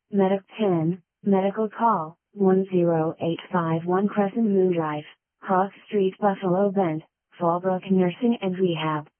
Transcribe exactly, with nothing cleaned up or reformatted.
Medic ten, Medical Call, one zero eight five one Crescent Moon Drive, Cross Street, Buffalo Bend, Fallbrook Nursing and Rehab.